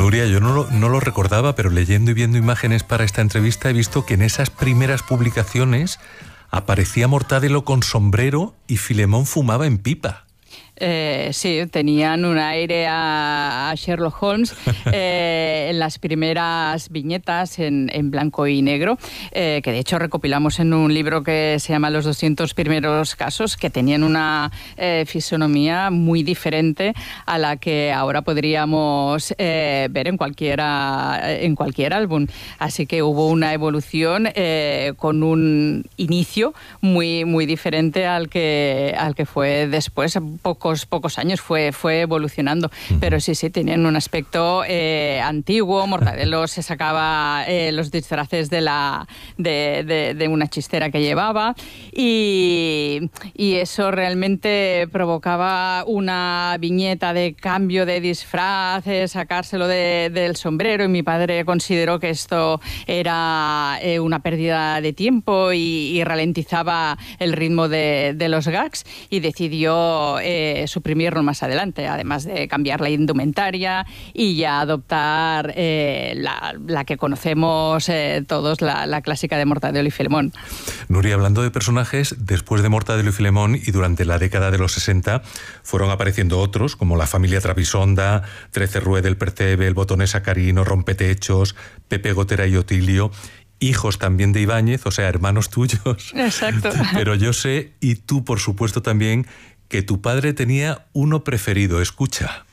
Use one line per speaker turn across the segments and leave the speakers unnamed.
Nuria, yo no lo recordaba, pero leyendo y viendo imágenes para esta entrevista he visto que en esas primeras publicaciones aparecía Mortadelo con sombrero y Filemón fumaba en pipa.
Sí, tenían un aire a Sherlock Holmes en las primeras viñetas en blanco y negro, que de hecho recopilamos en un libro que se llama Los 200 primeros casos, que tenían una fisonomía muy diferente a la que ahora podríamos ver en cualquier álbum. Así que hubo una evolución con un inicio muy, muy diferente al que fue después. Pocos años fue evolucionando, pero sí, tenían un aspecto antiguo. Mortadelo se sacaba los disfraces de una chistera que llevaba y eso realmente provocaba una viñeta de cambio de disfraz, sacárselo del sombrero, y mi padre consideró que esto era una pérdida de tiempo y ralentizaba el ritmo de los gags, y decidió suprimirlo más adelante, además de cambiar la indumentaria y ya adoptar la que conocemos todos, la clásica de Mortadelo y Filemón.
Nuria, hablando de personajes, después de Mortadelo y Filemón y durante la década de los 60 fueron apareciendo otros, como la familia Trapisonda, Trece Rue del Percebe, el Botonesa Carino, Rompetechos, Pepe Gotera y Otilio, hijos también de Ibáñez, o sea, hermanos tuyos.
Exacto.
Pero yo sé, y tú por supuesto también, que tu padre tenía uno preferido. Escucha.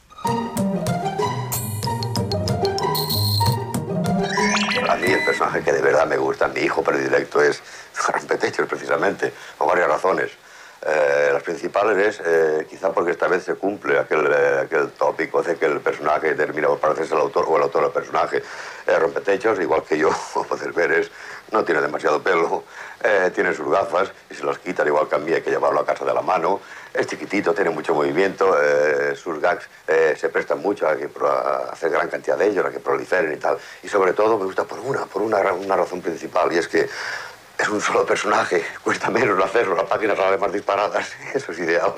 A mí el personaje que de verdad me gusta, mi hijo predilecto, es Rompetechos, precisamente, por varias razones. Las principales es, quizá porque esta vez se cumple aquel tópico de que el personaje termina por parecerse al autor o el autor al personaje. Rompetechos, igual que yo, como puedes ver, no tiene demasiado pelo, tiene sus gafas y se las quita, igual que a mí, hay que llevarlo a casa de la mano. Es chiquitito, tiene mucho movimiento, sus gags se prestan mucho a hacer gran cantidad de ellos, a que proliferen y tal. Y sobre todo me gusta por una razón principal, y es que es un solo personaje, cuesta menos hacerlo, las páginas son las más disparadas, eso es ideal.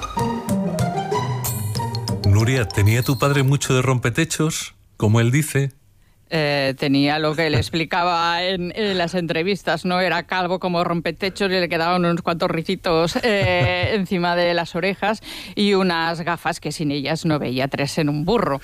Nuria, ¿tenía tu padre mucho de rompetechos, como él dice?
Tenía lo que le explicaba en las entrevistas, ¿no? Era calvo como Rompetechos y le quedaban unos cuantos ricitos encima de las orejas y unas gafas que sin ellas no veía tres en un burro.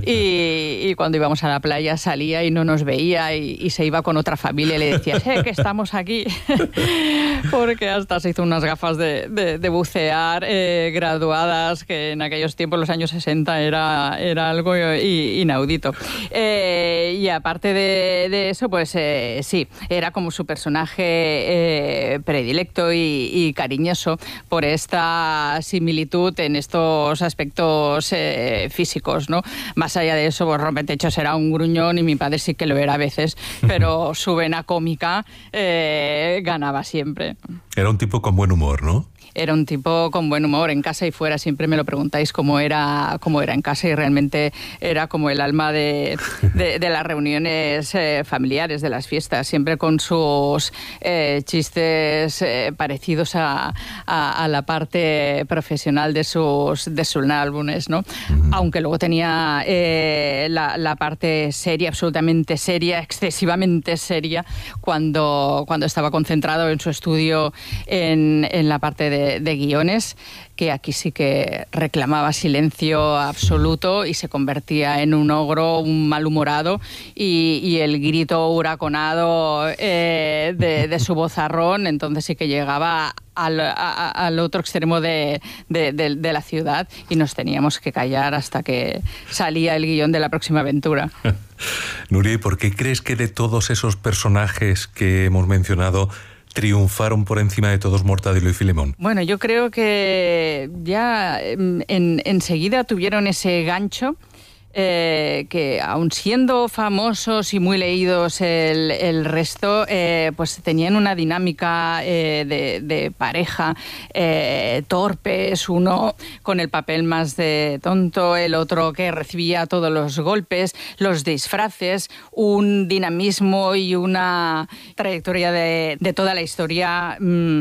Y cuando íbamos a la playa salía y no nos veía y se iba con otra familia y le decía, que estamos aquí. Porque hasta se hizo unas gafas de bucear graduadas, que en aquellos tiempos, los años 60, era algo inaudito. Y aparte de eso, pues sí, era como su personaje predilecto y cariñoso por esta similitud en estos aspectos físicos, ¿no? Más allá de eso, pues Rompetechos era un gruñón y mi padre sí que lo era a veces, pero su vena cómica ganaba siempre.
Era un tipo con buen humor, ¿no?
Era un tipo con buen humor, en casa y fuera. Siempre me lo preguntáis cómo era en casa, y realmente era como el alma de las reuniones familiares, de las fiestas, siempre con sus chistes parecidos a la parte profesional de sus álbumes, ¿no? Aunque luego tenía la parte seria, absolutamente seria, excesivamente seria, cuando estaba concentrado en su estudio en la parte de guiones, que aquí sí que reclamaba silencio absoluto y se convertía en un ogro, un malhumorado, y el grito huraconado de su vozarrón, entonces sí que llegaba al otro extremo de la ciudad, y nos teníamos que callar hasta que salía el guión de la próxima aventura.
Nuria, ¿y por qué crees que de todos esos personajes que hemos mencionado triunfaron por encima de todos Mortadelo y Filemón?
Bueno, yo creo que ya enseguida tuvieron ese gancho, que aun siendo famosos y muy leídos el resto, pues tenían una dinámica de pareja torpes, uno con el papel más de tonto, el otro que recibía todos los golpes, los disfraces, un dinamismo y una trayectoria de toda la historia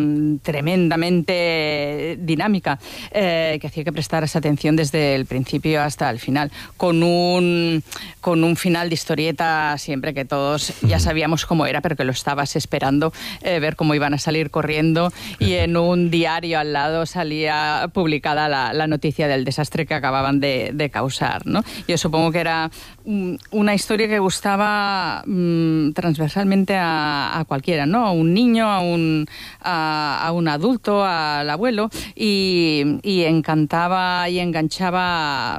tremendamente dinámica, que hacía que prestaras atención desde el principio hasta el final, con un con un final de historieta siempre que todos ya sabíamos cómo era, pero que lo estabas esperando, ver cómo iban a salir corriendo, y en un diario al lado salía publicada la noticia del desastre que acababan de causar, ¿no? Yo supongo que era una historia que gustaba transversalmente a cualquiera, ¿no? A un niño, a un adulto, al abuelo, y encantaba y enganchaba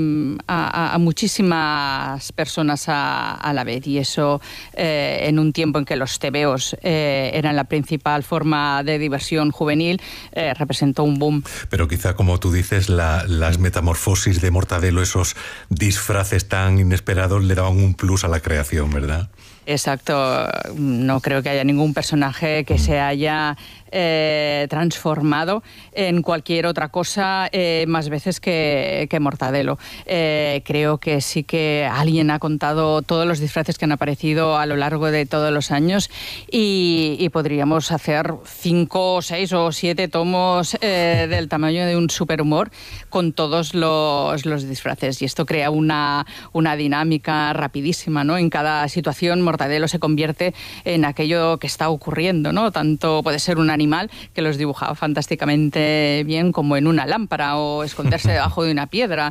a muchísimas personas a la vez, y eso en un tiempo en que los tebeos eran la principal forma de diversión juvenil, representó un boom.
Pero quizá, como tú dices, las metamorfosis de Mortadelo, esos disfraces tan inesperados, le daban un plus a la creación, ¿verdad?
Exacto. No creo que haya ningún personaje que se haya transformado en cualquier otra cosa más veces que Mortadelo. Creo que sí que alguien ha contado todos los disfraces que han aparecido a lo largo de todos los años, y podríamos hacer 5, 6 o 7 tomos del tamaño de un superhumor con todos los disfraces, y esto crea una dinámica rapidísima, ¿no? En cada situación Mortadelo se convierte en aquello que está ocurriendo, ¿no? Tanto puede ser un animal, que los dibujaba fantásticamente bien, como en una lámpara, o esconderse debajo de una piedra,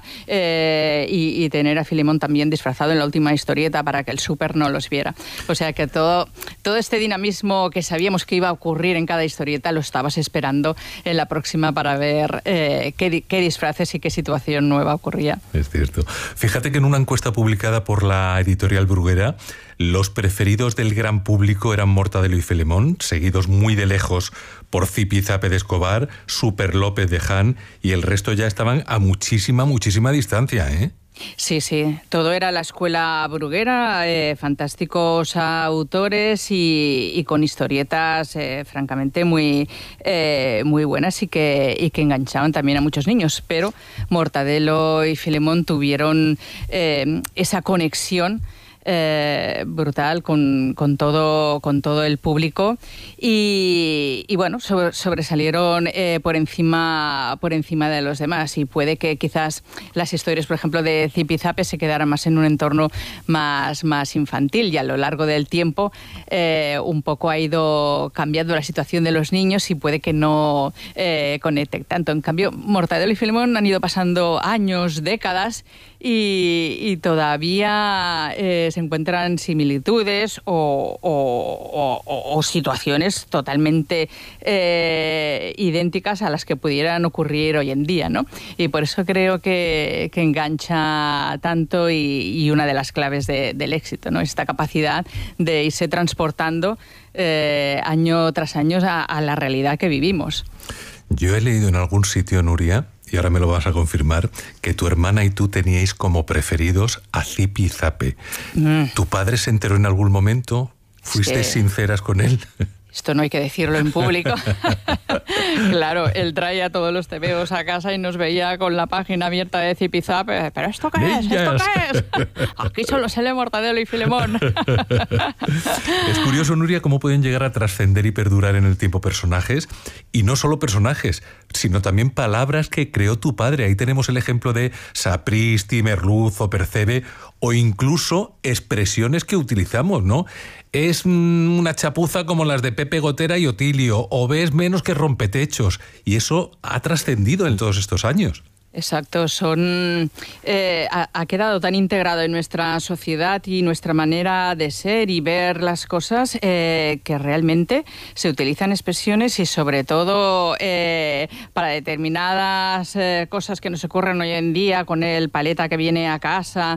y tener a Filemón también disfrazado en la última historieta para que el súper no los viera. O sea que todo este dinamismo que sabíamos que iba a ocurrir en cada historieta lo estabas esperando en la próxima para ver qué disfraces y qué situación nueva ocurría.
Es cierto. Fíjate que en una encuesta publicada por la editorial Bruguera, los preferidos del gran público eran Mortadelo y Filemón, seguidos muy de lejos por Zipi Zape de Escobar, Super López de Han, y el resto ya estaban a muchísima distancia, ¿eh?
Sí, todo era la escuela bruguera, fantásticos autores y con historietas francamente muy buenas y que enganchaban también a muchos niños, pero Mortadelo y Filemón tuvieron esa conexión brutal con todo el público, y bueno, sobresalieron por encima de los demás, y puede que quizás las historias, por ejemplo, de Zipi Zape se quedaran más en un entorno más infantil, y a lo largo del tiempo un poco ha ido cambiando la situación de los niños, y puede que no conecten tanto. En cambio, Mortadelo y Filemón han ido pasando años, décadas, y todavía se encuentran similitudes o situaciones totalmente idénticas a las que pudieran ocurrir hoy en día, ¿no? Y por eso creo que engancha tanto, y una de las claves del éxito, ¿no? Esta capacidad de irse transportando año tras año a la realidad que vivimos.
Yo he leído en algún sitio, Nuria, y ahora me lo vas a confirmar, que tu hermana y tú teníais como preferidos a Zipi Zape. ¿Tu padre se enteró en algún momento? ¿Fuisteis sinceras con él?
Esto no hay que decirlo en público. Claro, él traía todos los tebeos a casa y nos veía con la página abierta de Zipi Zape. ¿Pero esto qué es? ¿Esto qué es? Aquí solo se lee Mortadelo y Filemón.
Es curioso, Nuria, cómo pueden llegar a trascender y perdurar en el tiempo personajes, y no solo personajes, sino también palabras que creó tu padre. Ahí tenemos el ejemplo de sapristi, merluzo, percebe, o incluso expresiones que utilizamos, ¿no? Es una chapuza como las de Pepe Gotera y Otilio, o ves menos que rompetechos, y eso ha trascendido en todos estos años.
Exacto, ha quedado tan integrado en nuestra sociedad y nuestra manera de ser y ver las cosas, que realmente se utilizan expresiones, y sobre todo para determinadas cosas que nos ocurren hoy en día, con el paleta que viene a casa,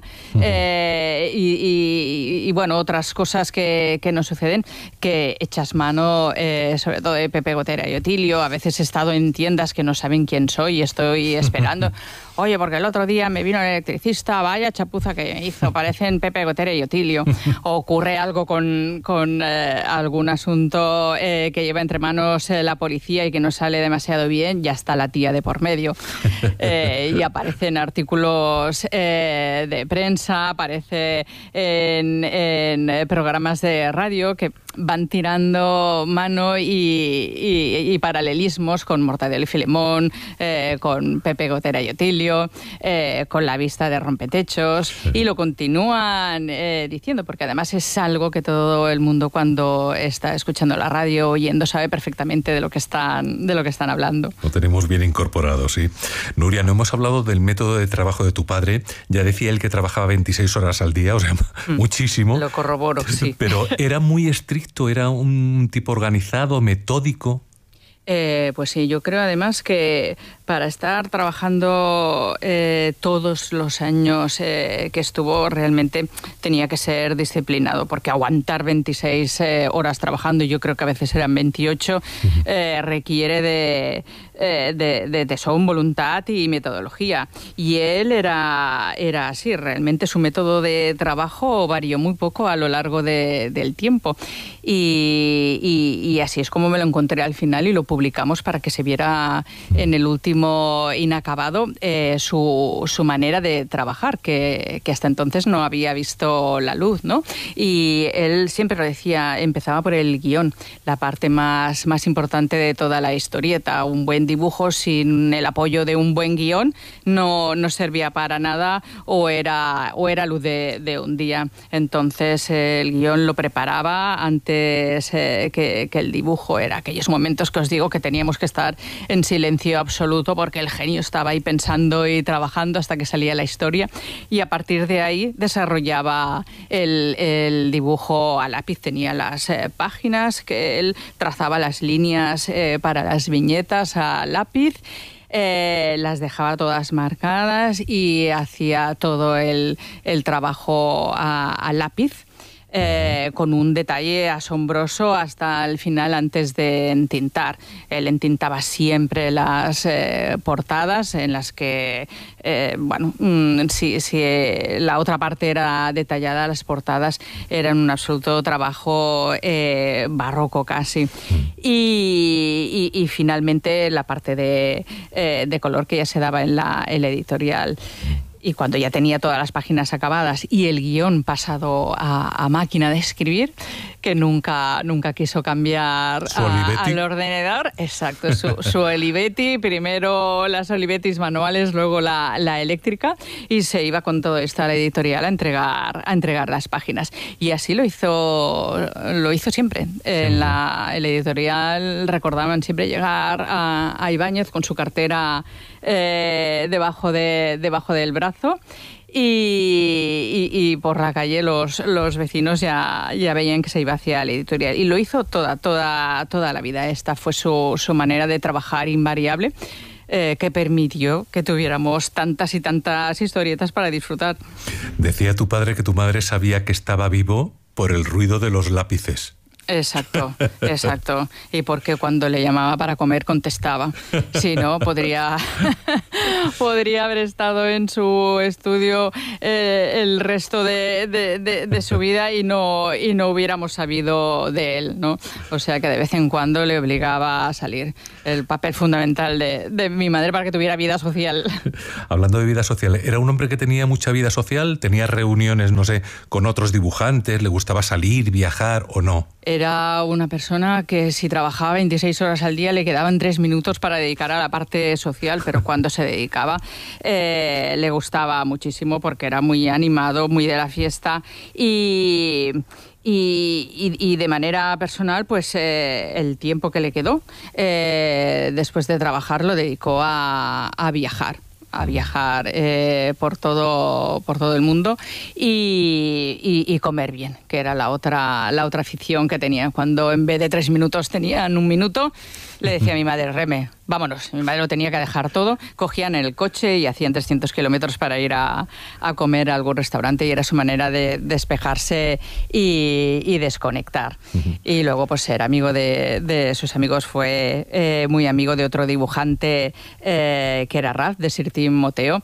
y bueno, otras cosas que nos suceden, que echas mano sobre todo de Pepe Gotera y Otilio. A veces he estado en tiendas que no saben quién soy y estoy esperando. Oye, porque el otro día me vino el electricista, vaya chapuza que hizo, parecen Pepe Gotera y Otilio. O ocurre algo con algún asunto que lleva entre manos la policía y que no sale demasiado bien, ya está la tía de por medio. Y aparecen artículos de prensa, aparece en programas de radio que van tirando mano y paralelismos con Mortadelo y Filemón, con Pepe Gotera y Otilio, radio, con la vista de Rompetechos, y lo continúan diciendo, porque además es algo que todo el mundo cuando está escuchando la radio, oyendo, sabe perfectamente de lo que están hablando.
Lo tenemos bien incorporado, sí. Nuria, no hemos hablado del método de trabajo de tu padre. Ya decía él que trabajaba 26 horas al día, o sea, muchísimo.
Lo corroboro, sí.
Pero era muy estricto, era un tipo organizado, metódico.
Pues sí, yo creo además que para estar trabajando todos los años que estuvo, realmente tenía que ser disciplinado, porque aguantar 26 horas trabajando, yo creo que a veces eran 28, requiere de tesón, voluntad y metodología. Y él era así, realmente su método de trabajo varió muy poco a lo largo del tiempo. Y así es como me lo encontré al final y lo publicamos para que se viera en el último inacabado su manera de trabajar, que hasta entonces no había visto la luz, ¿no? Y él siempre lo decía, empezaba por el guión, la parte más importante de toda la historieta. Un buen dibujo sin el apoyo de un buen guión no servía para nada, o era luz de un día. Entonces el guión lo preparaba antes que el dibujo. Era aquellos momentos que os digo que teníamos que estar en silencio absoluto porque el genio estaba ahí pensando y trabajando hasta que salía la historia, y a partir de ahí desarrollaba el dibujo a lápiz. Tenía las páginas que él trazaba, las líneas para las viñetas a lápiz, las dejaba todas marcadas y hacía todo el trabajo a lápiz. Con un detalle asombroso hasta el final antes de entintar. Él entintaba siempre las portadas en las que, si la otra parte era detallada, las portadas eran un absoluto trabajo barroco casi. Y finalmente la parte de color que ya se daba en la editorial. Y cuando ya tenía todas las páginas acabadas y el guión pasado a máquina de escribir, que nunca quiso cambiar al ordenador. Exacto, su Olivetti, primero las Olivettis manuales, luego la eléctrica, y se iba con todo esto a la editorial a entregar las páginas. Y así lo hizo siempre. En la editorial recordaban siempre llegar a Ibáñez con su cartera debajo del brazo, y por la calle los vecinos ya veían que se iba hacia la editorial, y lo hizo toda la vida. Esta fue su manera de trabajar invariable, que permitió que tuviéramos tantas y tantas historietas para disfrutar.
Decía tu padre que tu madre sabía que estaba vivo por el ruido de los lápices.
Exacto. Y porque cuando le llamaba para comer contestaba. Si no, podría haber estado en su estudio el resto de su vida y no hubiéramos sabido de él, ¿no? O sea que de vez en cuando le obligaba a salir. El papel fundamental de mi madre para que tuviera vida social.
Hablando de vida social, ¿era un hombre que tenía mucha vida social? ¿Tenía reuniones, no sé, con otros dibujantes? ¿Le gustaba salir, viajar o no?
Era una persona que si trabajaba 26 horas al día le quedaban 3 minutos para dedicar a la parte social, pero cuando se dedicaba le gustaba muchísimo porque era muy animado, muy de la fiesta, y de manera personal, pues el tiempo que le quedó después de trabajar lo dedicó a viajar por todo el mundo y comer bien, que era la otra afición que tenía. Cuando en vez de 3 minutos tenían 1 minuto, le decía a mi madre, Reme, vámonos. Mi madre lo tenía que dejar todo, cogían el coche y hacían 300 kilómetros para ir a comer a algún restaurante, y era su manera de despejarse y desconectar. Y luego pues era amigo de sus amigos, fue muy amigo de otro dibujante que era Ralph, de Sir Tim Moteo,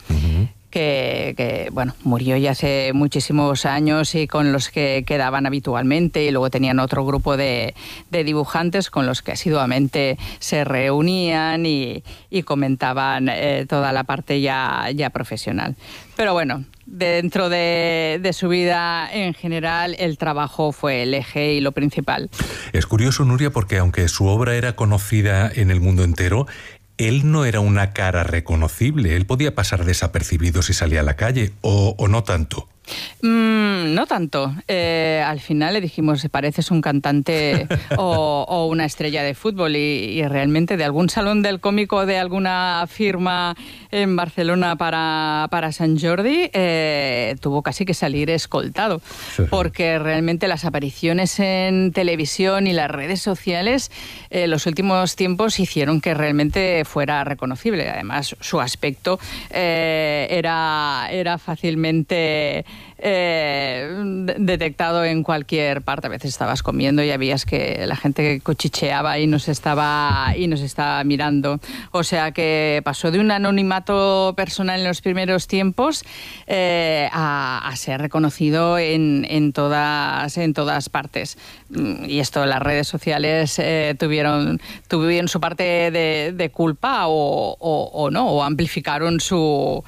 que murió ya hace muchísimos años, y con los que quedaban habitualmente, y luego tenían otro grupo de dibujantes con los que asiduamente se reunían y comentaban toda la parte ya profesional. Pero bueno, dentro de su vida en general, el trabajo fue el eje y lo principal.
Es curioso, Nuria, porque aunque su obra era conocida en el mundo entero, él no era una cara reconocible, él podía pasar desapercibido si salía a la calle, o no tanto.
No tanto. Al final le dijimos, pareces un cantante o una estrella de fútbol y realmente de algún salón del cómico, de alguna firma en Barcelona para Sant Jordi, tuvo casi que salir escoltado, porque realmente las apariciones en televisión y las redes sociales los últimos tiempos hicieron que realmente fuera reconocible. Además, su aspecto era fácilmente detectado en cualquier parte. A veces estabas comiendo y habías que la gente cuchicheaba y nos estaba mirando. O sea que pasó de un anonimato personal en los primeros tiempos a ser reconocido en todas partes. Y esto, las redes sociales tuvieron su parte de culpa o no, o amplificaron su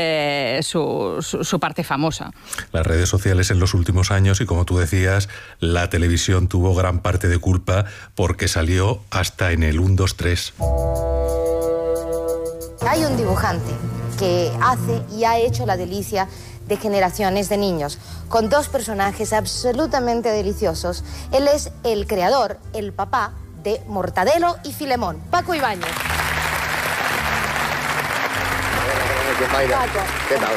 parte famosa.
Las redes sociales en los últimos años, y como tú decías, la televisión tuvo gran parte de culpa porque salió hasta en el 1, 2, 3.
Hay un dibujante que hace y ha hecho la delicia de generaciones de niños, con dos personajes absolutamente deliciosos. Él es el creador, el papá de Mortadelo y Filemón, Paco Ibáñez.
Paco, ¿qué tal?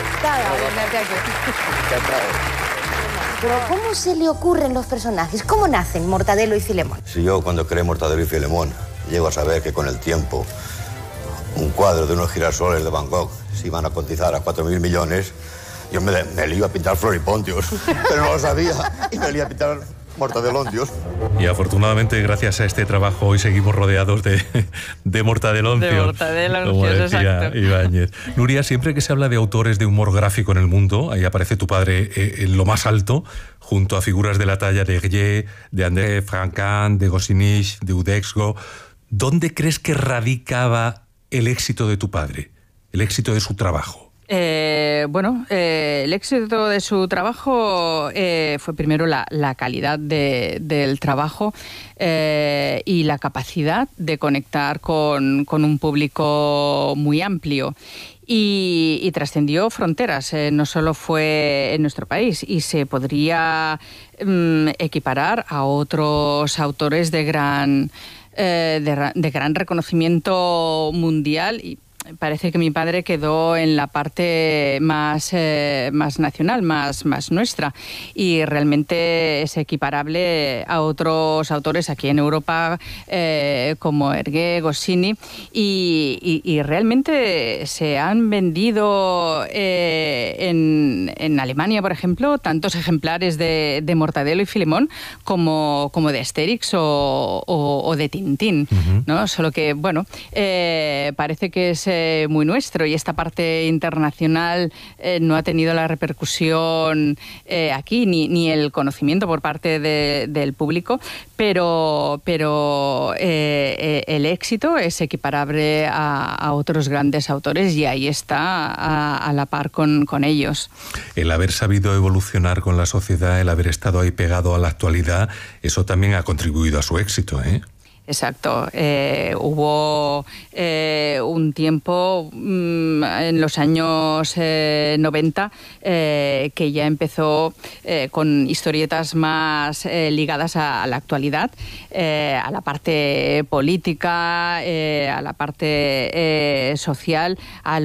Pero ¿cómo se le ocurren los personajes? ¿Cómo nacen Mortadelo y Filemón?
Si yo, cuando creé Mortadelo y Filemón, llego a saber que con el tiempo un cuadro de unos girasoles de Van Gogh se iban a cotizar a 4.000 millones, yo me le iba a pintar floripontios, pero no lo sabía, y me le iba a pintar mortadelontios.
Y afortunadamente, gracias a este trabajo, hoy seguimos rodeados de mortadelontios.
De mortadelontios,
como decía
exacto.
Ibáñez. Nuria, siempre que se habla de autores de humor gráfico en el mundo, ahí aparece tu padre en lo más alto, junto a figuras de la talla de Hergé, de André Franquin, de Goscinny, de Udexgo. ¿Dónde crees que radicaba el éxito de tu padre, el éxito de su trabajo?
El éxito de su trabajo fue primero la calidad del trabajo y la capacidad de conectar con un público muy amplio. Y trascendió fronteras, no solo fue en nuestro país, y se podría equiparar a otros autores de gran reconocimiento mundial. Y parece que mi padre quedó en la parte más nacional, más nuestra, y realmente es equiparable a otros autores aquí en Europa como Hergé, Goscinny, y realmente se han vendido en Alemania, por ejemplo, tantos ejemplares de Mortadelo y Filemón como de Asterix o de Tintín, ¿no? Solo que, parece que es muy nuestro, y esta parte internacional no ha tenido la repercusión aquí, ni el conocimiento por parte del público, pero el éxito es equiparable a otros grandes autores, y ahí está a la par con ellos.
El haber sabido evolucionar con la sociedad, el haber estado ahí pegado a la actualidad, eso también ha contribuido a su éxito, ¿eh?
Exacto. Hubo un tiempo en los años 90 que ya empezó con historietas más ligadas a la actualidad, a la parte política, a la parte social, a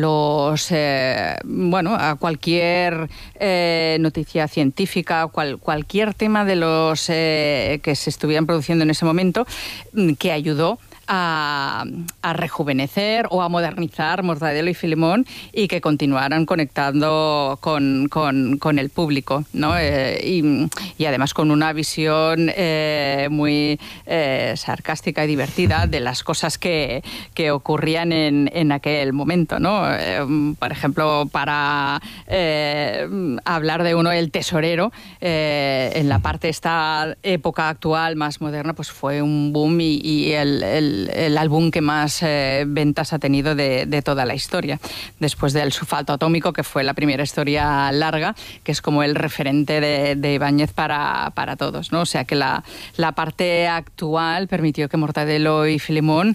cualquier noticia científica, cualquier tema de los que se estuvieran produciendo en ese momento, que ayudó a rejuvenecer o a modernizar Mortadelo y Filemón, y que continuaran conectando con el público, ¿no? Y además con una visión muy sarcástica y divertida de las cosas que ocurrían en aquel momento, ¿no? Por ejemplo, para hablar de uno, El Tesorero, en la parte esta época actual más moderna, pues fue un boom, y el álbum que más ventas ha tenido de toda la historia, después del Sulfato Atómico, que fue la primera historia larga, que es como el referente de Ibáñez para todos, ¿no? O sea que la parte actual permitió que Mortadelo y Filemón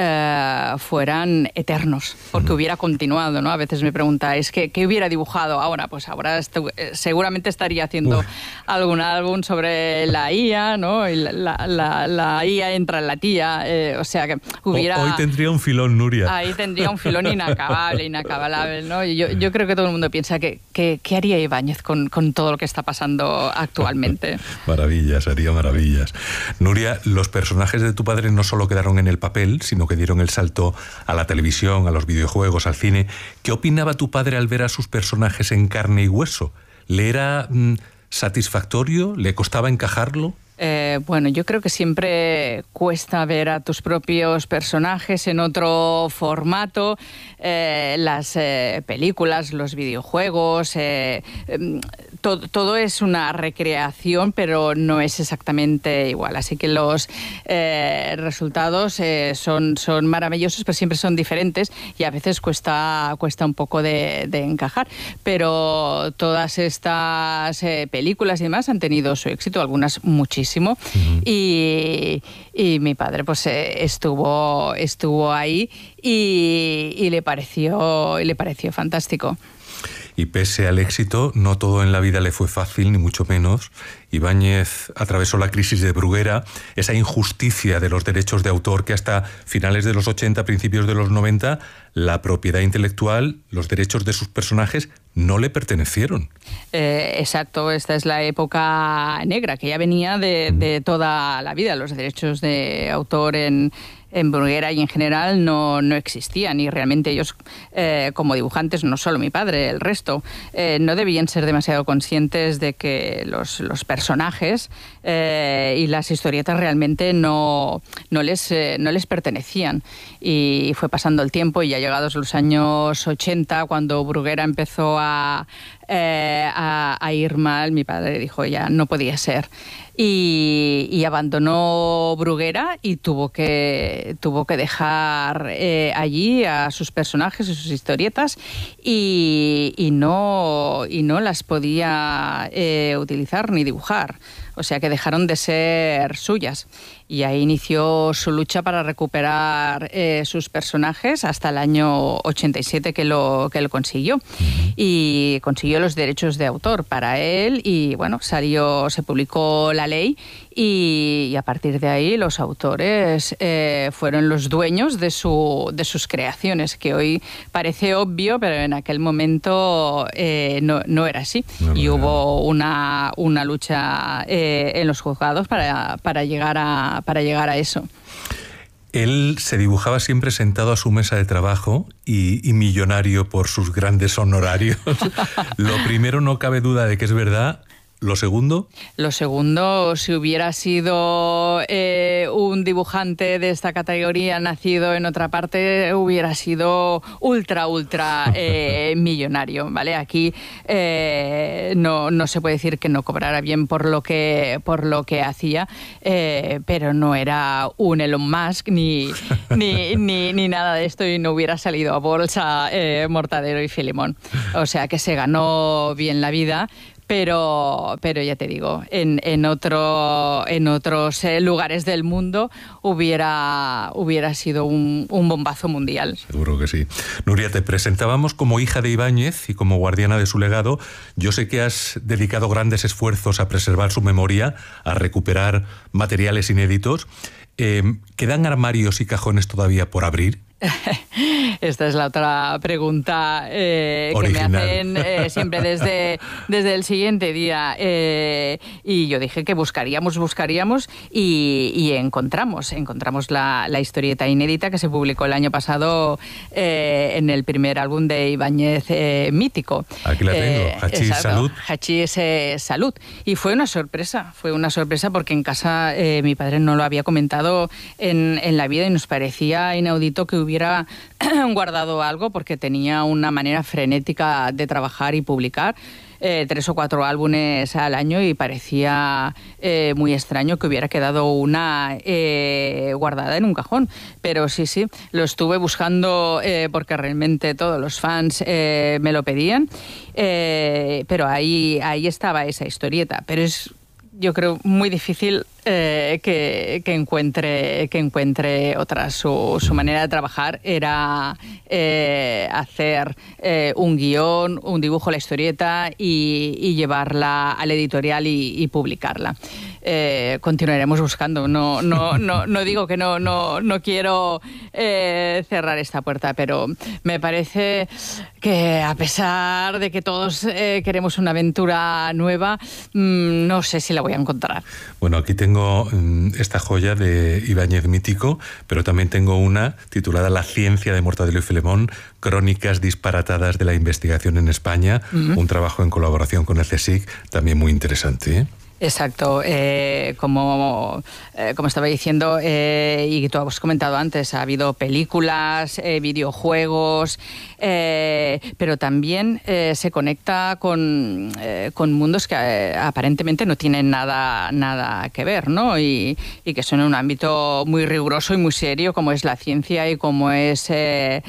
fueran eternos, porque hubiera continuado, ¿no? A veces me preguntáis, ¿qué hubiera dibujado ahora? Pues ahora seguramente estaría haciendo algún álbum sobre la IA, ¿no? Y la IA entra en la tía, o sea que hubiera...
Hoy tendría un filón, Nuria.
Ahí tendría un filón inacabable, ¿no? Y yo creo que todo el mundo piensa que ¿qué haría Ibáñez con todo lo que está pasando actualmente?
Maravillas, haría maravillas. Nuria, los personajes de tu padre no solo quedaron en el papel, sino que dieron el salto a la televisión, a los videojuegos, al cine. ¿Qué opinaba tu padre al ver a sus personajes en carne y hueso? ¿Le era satisfactorio? ¿Le costaba encajarlo?
Bueno, yo creo que siempre cuesta ver a tus propios personajes en otro formato. Las películas, los videojuegos, todo es una recreación, pero no es exactamente igual. Así que los resultados son maravillosos, pero siempre son diferentes y a veces cuesta un poco de encajar. Pero todas estas películas y demás han tenido su éxito, algunas muchísimo. Y mi padre pues estuvo ahí y le pareció fantástico.
Y pese al éxito, no todo en la vida le fue fácil, ni mucho menos. Ibáñez atravesó la crisis de Bruguera, esa injusticia de los derechos de autor que hasta finales de los 80, principios de los 90, la propiedad intelectual, los derechos de sus personajes no le pertenecieron.
Exacto, esta es la época negra que ya venía de toda la vida. Los derechos de autor en Bruguera y en general no existían, y realmente ellos como dibujantes, no solo mi padre, el resto, no debían ser demasiado conscientes de que los personajes y las historietas realmente no les pertenecían. Y fue pasando el tiempo y ya llegados los años 80, cuando Bruguera empezó a ir mal, mi padre dijo ya no podía ser. Y abandonó Bruguera y tuvo que dejar allí a sus personajes y sus historietas y no las podía utilizar ni dibujar. O sea que dejaron de ser suyas. Y ahí inició su lucha para recuperar sus personajes hasta el año 87 que lo consiguió. Y consiguió los derechos de autor para él y bueno, se publicó la ley y a partir de ahí los autores fueron los dueños de sus creaciones, que hoy parece obvio, pero en aquel momento no era así. Y hubo una lucha en los juzgados para llegar a eso.
Él se dibujaba siempre sentado a su mesa de trabajo y millonario por sus grandes honorarios. Lo primero, no cabe duda de que es verdad. ¿Lo segundo? Lo segundo,
si hubiera sido un dibujante de esta categoría nacido en otra parte, hubiera sido ultra millonario, ¿vale? Aquí no se puede decir que no cobrara bien por lo que hacía, pero no era un Elon Musk ni nada de esto, y no hubiera salido a bolsa Mortadelo y Filemón. O sea que se ganó bien la vida. Pero ya te digo, en otros lugares del mundo hubiera sido un bombazo mundial.
Seguro que sí. Nuria, te presentábamos como hija de Ibáñez y como guardiana de su legado. Yo sé que has dedicado grandes esfuerzos a preservar su memoria, a recuperar materiales inéditos. ¿Quedan armarios y cajones todavía por abrir?
Esta es la otra pregunta que me hacen siempre desde el siguiente día. Y yo dije que buscaríamos y encontramos la historieta inédita que se publicó el año pasado en el primer álbum de Ibáñez mítico.
Aquí la tengo, Hachís Salud.
Hachís Salud. Y fue una sorpresa porque en casa mi padre no lo había comentado en la vida y nos parecía inaudito que hubiera guardado algo, porque tenía una manera frenética de trabajar y publicar. 3 o 4 álbumes al año y parecía muy extraño que hubiera quedado una guardada en un cajón. Pero sí, lo estuve buscando porque realmente todos los fans me lo pedían, pero ahí estaba esa historieta. Pero es, yo creo, muy difícil que encuentre otra. Su manera de trabajar era hacer un guión, un dibujo, la historieta y llevarla al editorial y publicarla. Continuaremos buscando. No digo que no quiero cerrar esta puerta, pero me parece que a pesar de que todos queremos una aventura nueva, no sé si la voy a encontrar.
Bueno, aquí tengo esta joya de Ibáñez mítico, pero también tengo una titulada La ciencia de Mortadelo y Filemón, crónicas disparatadas de la investigación en España, un trabajo en colaboración con el CSIC, también muy interesante, ¿eh?
Exacto, como estaba diciendo y tú has comentado antes, ha habido películas, videojuegos, pero también se conecta con mundos que aparentemente no tienen nada que ver, ¿no? Y que son en un ámbito muy riguroso y muy serio, como es la ciencia y como es el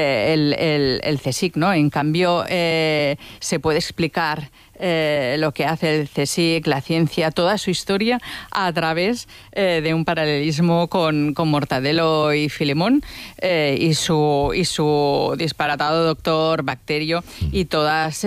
CSIC, ¿no? En cambio, se puede explicar lo que hace el CSIC, la ciencia, toda su historia a través de un paralelismo con Mortadelo y Filemón y su disparatado doctor Bacterio y todas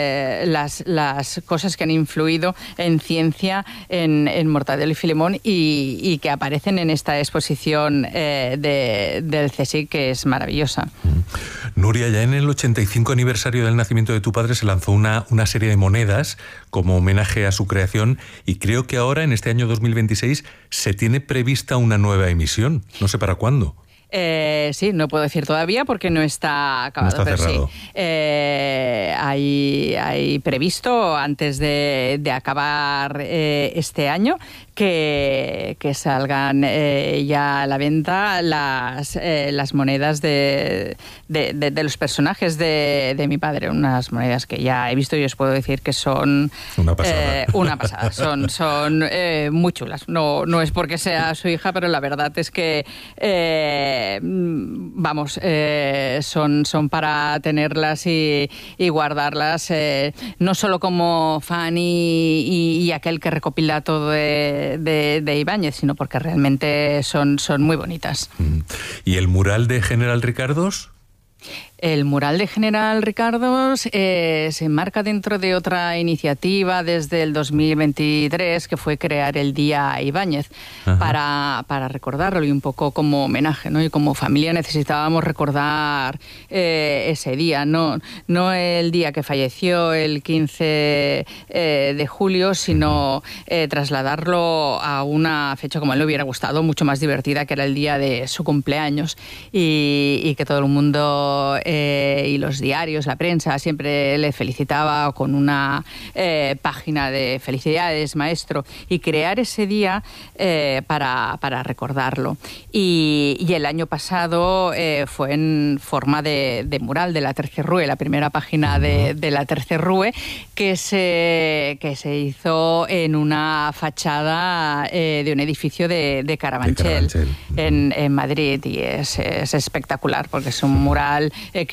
las cosas que han influido en ciencia en Mortadelo y Filemón y que aparecen en esta exposición del CSIC, que es maravillosa.
Nuria, ya en el 85 aniversario del nacimiento de tu padre se lanzó una serie de monedas como homenaje a su creación y creo que ahora, en este año 2026, se tiene prevista una nueva emisión. No sé para cuándo.
Sí, no puedo decir todavía porque no está acabado,
no está
pero
cerrado.
Sí. Hay previsto, antes de acabar este año, que salgan ya a la venta las monedas de los personajes de mi padre. Unas monedas que ya he visto y os puedo decir que son
una pasada.
Una pasada. Son muy chulas. No es porque sea su hija, pero la verdad es que son para tenerlas y guardarlas, no solo como fan y aquel que recopila todo de Ibáñez, sino porque realmente son muy bonitas.
¿Y el mural de General Ricardos?
El mural de General Ricardos se enmarca dentro de otra iniciativa desde el 2023, que fue crear el Día Ibáñez, para recordarlo y un poco como homenaje, ¿no? Y como familia necesitábamos recordar ese día, no el día que falleció, el 15 de julio, sino trasladarlo a una fecha como a él le hubiera gustado, mucho más divertida, que era el día de su cumpleaños, y que todo el mundo y los diarios, la prensa, siempre le felicitaba con una página de felicidades, maestro, y crear ese día para recordarlo. Y el año pasado fue en forma de mural de la Tercer Rue, la primera página de la Tercer Rue, que se hizo en una fachada de un edificio de Carabanchel, en Madrid, y es espectacular porque es un mural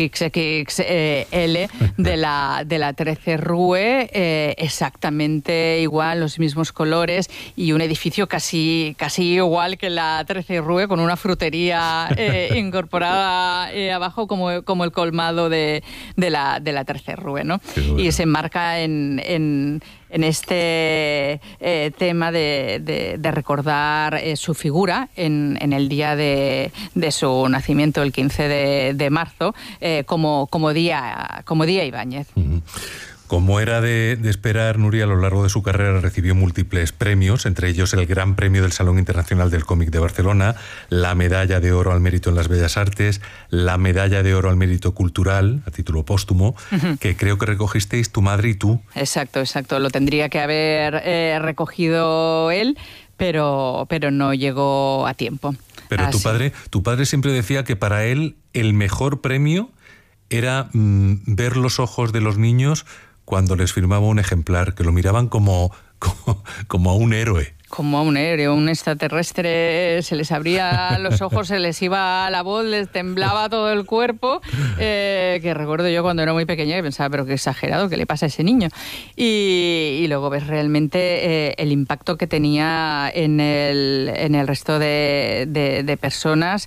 XXL de la 13 Rue, exactamente igual, los mismos colores, y un edificio casi igual que la 13 Rue, con una frutería incorporada abajo como el colmado de la 13 Rue, ¿no? Bueno. Y se enmarca en este tema de recordar su figura en el día de su nacimiento, el 15 de marzo, como día Ibáñez.
Como era de esperar, Nuria a lo largo de su carrera recibió múltiples premios, entre ellos el Gran Premio del Salón Internacional del Cómic de Barcelona, la Medalla de Oro al Mérito en las Bellas Artes, la Medalla de Oro al Mérito Cultural, a título póstumo, que creo que recogisteis tu madre y tú.
Exacto. Lo tendría que haber recogido él, pero no llegó a tiempo.
Pero tu padre siempre decía que para él el mejor premio era ver los ojos de los niños cuando les firmaba un ejemplar, que lo miraban como a un héroe.
Como a un héroe, un extraterrestre, se les abría los ojos, se les iba la voz, les temblaba todo el cuerpo, que recuerdo yo cuando era muy pequeña y pensaba, pero qué exagerado, ¿qué le pasa a ese niño? Y luego ves realmente el impacto que tenía en el resto de personas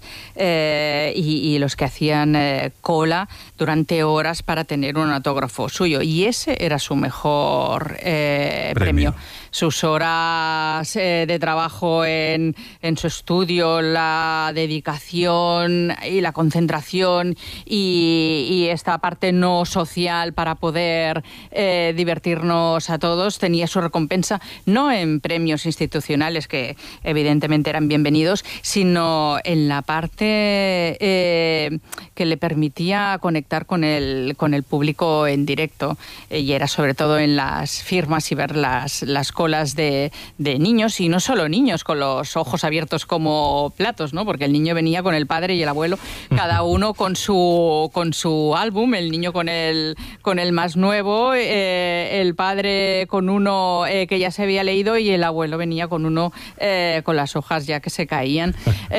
y los que hacían cola durante horas para tener un autógrafo suyo. Y ese era su mejor premio. Sus horas de trabajo en su estudio, la dedicación y la concentración y esta parte no social para poder divertirnos a todos, tenía su recompensa no en premios institucionales, que evidentemente eran bienvenidos, sino en la parte que le permitía conectar con el público en directo, y era sobre todo en las firmas y ver las colas de niños, y no solo niños con los ojos abiertos como platos, ¿no? Porque el niño venía con el padre y el abuelo, cada uno con su álbum, el niño con el más nuevo, el padre con uno que ya se había leído, y el abuelo venía con uno con las hojas ya que se caían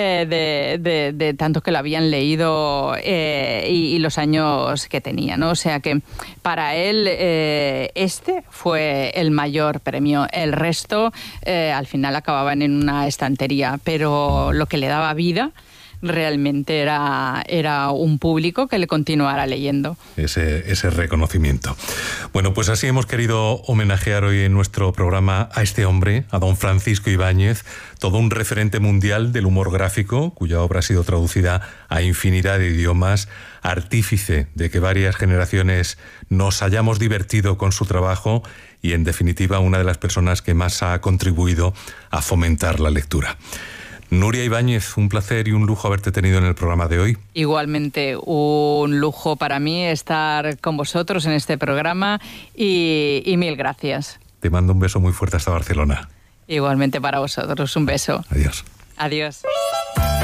de tanto que lo habían leído y los años que tenía, ¿no? O sea que para él este fue el mayor premio. El resto al final acababan en una estantería, pero lo que le daba vida realmente era un público que le continuara leyendo.
Ese reconocimiento. Bueno, pues así hemos querido homenajear hoy en nuestro programa a este hombre, a don Francisco Ibáñez, todo un referente mundial del humor gráfico, cuya obra ha sido traducida a infinidad de idiomas, artífice de que varias generaciones nos hayamos divertido con su trabajo y, en definitiva, una de las personas que más ha contribuido a fomentar la lectura. Nuria Ibáñez, un placer y un lujo haberte tenido en el programa de hoy.
Igualmente, un lujo para mí estar con vosotros en este programa y mil gracias.
Te mando un beso muy fuerte hasta Barcelona.
Igualmente para vosotros, un beso.
Adiós.
Adiós.